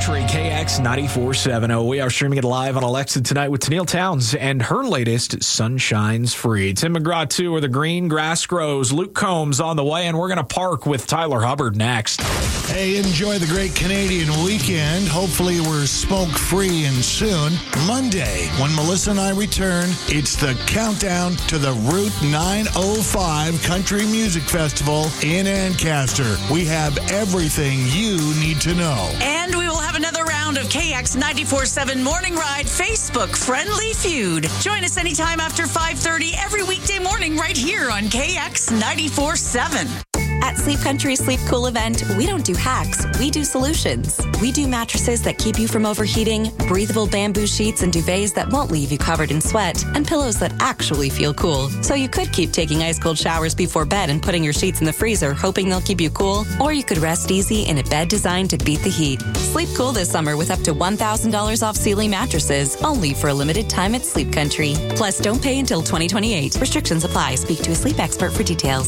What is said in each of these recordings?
Country, KX 94.7. We are streaming it live on Alexa tonight with Tennille Towns and her latest, Sunshine's Free. Tim McGraw, too, where the green grass grows. Luke Combs on the way, and we're going to park with Tyler Hubbard next. Hey, enjoy the great Canadian weekend. Hopefully we're smoke-free and soon. Monday, when Melissa and I return, it's the countdown to the Route 905 Country Music Festival in Ancaster. We have everything you need to know. And we will have another round of KX 94.7 Morning Ride Facebook Friendly Feud. Join us anytime after 5:30 every weekday morning right here on KX 94.7. At Sleep Country Sleep Cool event, we don't do hacks, we do solutions. We do mattresses that keep you from overheating, breathable bamboo sheets and duvets that won't leave you covered in sweat, and pillows that actually feel cool. So you could keep taking ice-cold showers before bed and putting your sheets in the freezer, hoping they'll keep you cool, or you could rest easy in a bed designed to beat the heat. Sleep cool this summer with up to $1,000 off Sealy mattresses, only for a limited time at Sleep Country. Plus, don't pay until 2028. Restrictions apply. Speak to a sleep expert for details.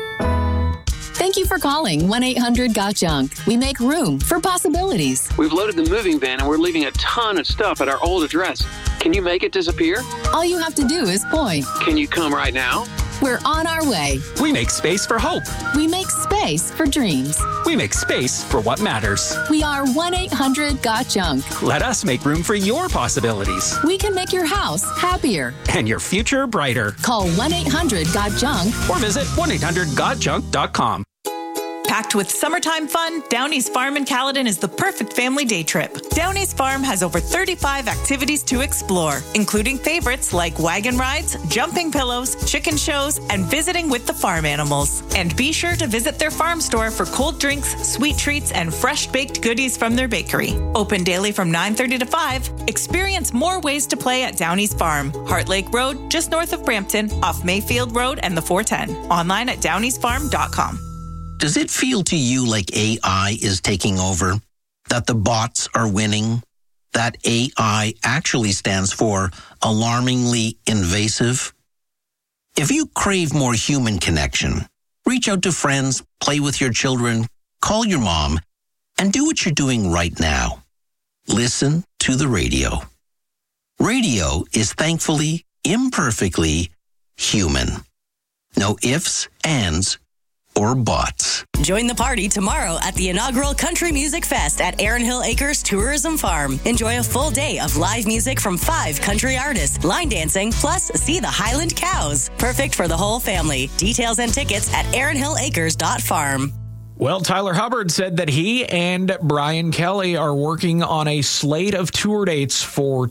Thank you for calling 1-800-GOT-JUNK. We make room for possibilities. We've loaded the moving van and we're leaving a ton of stuff at our old address. Can you make it disappear? All you have to do is point. Can you come right now? We're on our way. We make space for hope. We make space for dreams. We make space for what matters. We are 1-800-GOT-JUNK. Let us make room for your possibilities. We can make your house happier. And your future brighter. Call 1-800-GOT-JUNK. Or visit 1-800-GOTJUNK.com. Packed with summertime fun, Downey's Farm in Caledon is the perfect family day trip. Downey's Farm has over 35 activities to explore, including favorites like wagon rides, jumping pillows, chicken shows, and visiting with the farm animals. And be sure to visit their farm store for cold drinks, sweet treats, and fresh baked goodies from their bakery. Open daily from 9:30 to 5. Experience more ways to play at Downey's Farm, Heart Lake Road, just north of Brampton, off Mayfield Road and the 410. Online at downeysfarm.com. Does it feel to you like AI is taking over? That the bots are winning? That AI actually stands for alarmingly invasive? If you crave more human connection, reach out to friends, play with your children, call your mom, and do what you're doing right now. Listen to the radio. Radio is thankfully, imperfectly human. No ifs, ands, or bots. Join the party tomorrow at the inaugural Country Music Fest at Erin Hill Acres Tourism Farm. Enjoy a full day of live music from 5 country artists, line dancing, plus see the Highland Cows. Perfect for the whole family. Details and tickets at erinhillacres.farm. Well, Tyler Hubbard said that he and Brian Kelly are working on a slate of tour dates for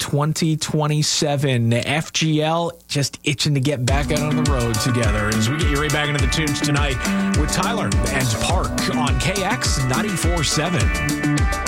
2027. FGL just itching to get back out on the road together as we get you right back into the tunes tonight with Tyler and Park on KX 94.7.